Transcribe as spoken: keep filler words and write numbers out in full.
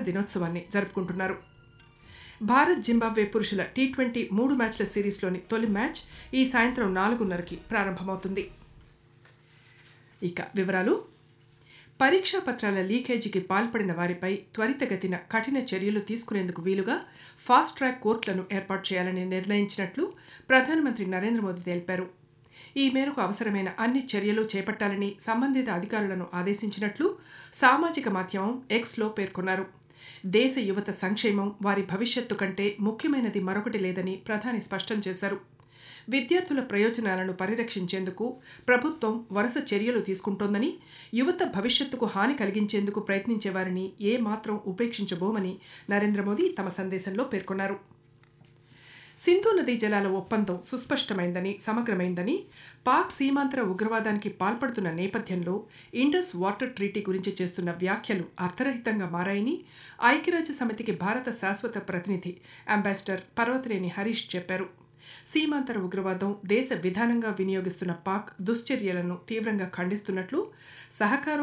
దినోత్సవాన్ని జరుపుకుంటున్నారు. భారత్ జింబాబ్వే పురుషుల టీ ట్వంటీ మూడు మ్యాచ్ల సిరీస్లోని తొలి మ్యాచ్ ఈ సాయంత్రం నాలుగున్నరకి ప్రారంభమవుతుంది. ఇక వివరాలు. పరీక్షా పత్రాల లీకేజీకి పాల్పడిన వారిపై త్వరితగతిన కఠిన చర్యలు తీసుకునేందుకు వీలుగా ఫాస్ట్ ట్రాక్ కోర్టులను ఏర్పాటు చేయాలని నిర్ణయించినట్లు ప్రధానమంత్రి నరేంద్ర మోదీ తెలిపారు. ఈ మేరకు అవసరమైన అన్ని చర్యలు చేపట్టాలని సంబంధిత అధికారులను ఆదేశించినట్లు సామాజిక మాధ్యమం ఎక్స్లో పేర్కొన్నారు. దేశ యువత సంక్షేమం, వారి భవిష్యత్తు కంటే ముఖ్యమైనది మరొకటి లేదని ప్రధాని స్పష్టం చేశారు. విద్యార్థుల ప్రయోజనాలను పరిరక్షించేందుకు ప్రభుత్వం వరుస చర్యలు తీసుకుంటోందని, యువత భవిష్యత్తుకు హాని కలిగించేందుకు ప్రయత్నించే వారిని ఏమాత్రం ఉపేక్షించబోమని నరేంద్ర మోదీ తమ సందేశంలో పేర్కొన్నారు. సింధు నదీ జలాల ఒప్పందం సుస్పష్టమైందని, సమగ్రమైందని, పాక్ సీమాంతర ఉగ్రవాదానికి పాల్పడుతున్న నేపథ్యంలో ఇండస్ వాటర్ ట్రీటీ గురించి చేస్తున్న వ్యాఖ్యలు అర్థరహితంగా మారాయని ఐక్యరాజ్య సమితికి భారత శాశ్వత ప్రతినిధి అంబాసిడర్ పర్వతనేని హరీష్ చెప్పారు. సీమాంతర ఉగ్రవాదం దేశ విధానంగా వినియోగిస్తున్న పాక్ దుశ్చర్యలను తీవ్రంగా ఖండిస్తున్నట్లు, సహకారం